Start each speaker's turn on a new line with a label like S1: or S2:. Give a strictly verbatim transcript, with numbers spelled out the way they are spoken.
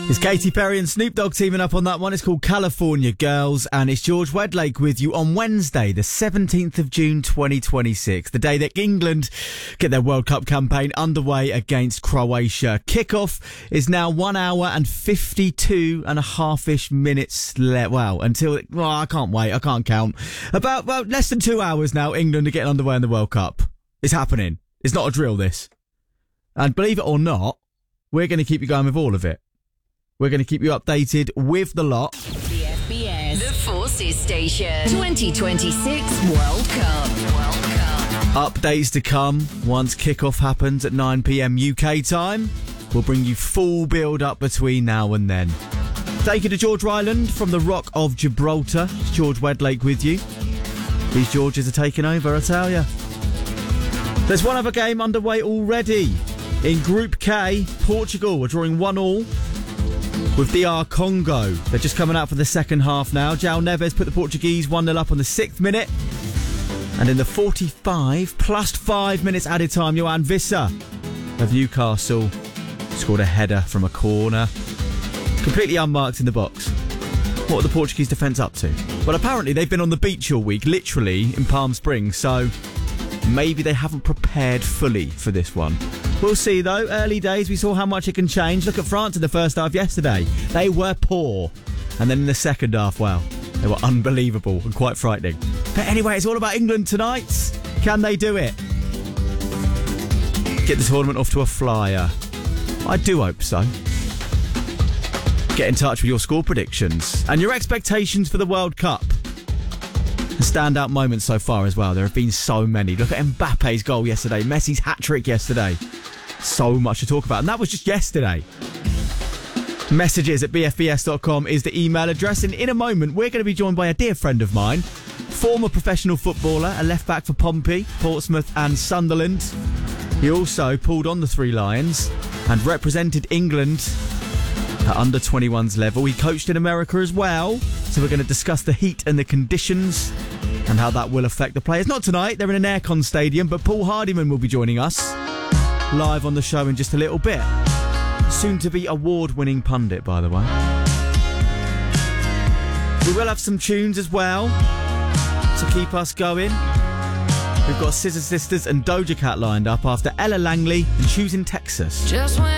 S1: It's Katy Perry and Snoop Dogg teaming up on that one. It's called California Girls, and it's George Wedlake with you on Wednesday, the seventeenth of June, twenty twenty-six, the day that England get their World Cup campaign underway against Croatia. Kickoff is now one hour and fifty-two and a half-ish minutes left. Wow, until, well, I can't wait, I can't count. About, well, less than two hours now, England are getting underway in the World Cup. It's happening. It's not a drill, this. And believe it or not, we're going to keep you going with all of it. We're going to keep you updated with the lot.
S2: The F B S, the Forces Station, twenty twenty-six World Cup. World Cup.
S1: Updates to come once kickoff happens at nine p.m. U K time. We'll bring you full build-up between now and then. Take you to George Island from the Rock of Gibraltar. It's George Wedlake with you. These Georges are taking over, I tell you. There's one other game underway already. In Group K, Portugal are drawing one all with D R Congo. They're just coming out for the second half now. João Neves put the Portuguese one nil up on the sixth minute. And in the forty-five plus five minutes added time, Johan Visser of Newcastle scored a header from a corner. Completely unmarked in the box. What are the Portuguese defence up to? Well, apparently they've been on the beach all week, literally in Palm Springs, so maybe they haven't prepared fully for this one. We'll see, though. Early days, we saw how much it can change. Look at France in the first half yesterday. They were poor. And then in the second half, well, they were unbelievable and quite frightening. But anyway, it's all about England tonight. Can they do it? Get the tournament off to a flyer. I do hope so. Get in touch with your score predictions and your expectations for the World Cup. Standout moments so far as well. There have been so many. Look at Mbappe's goal yesterday. Messi's hat-trick yesterday. So much to talk about. And that was just yesterday. Messages at b f b s dot com is the email address. And in a moment, we're going to be joined by a dear friend of mine, former professional footballer, a left-back for Pompey, Portsmouth and Sunderland. He also pulled on the Three Lions and represented England at under twenty-ones level. He coached in America as well. So we're going to discuss the heat and the conditions and how that will affect the players. Not tonight, they're in an aircon stadium, but Paul Hardiman will be joining us live on the show in just a little bit. Soon to be award-winning pundit, by the way. We will have some tunes as well to keep us going. We've got Scissor Sisters and Doja Cat lined up after Ella Langley and Choosing Texas.
S3: Just when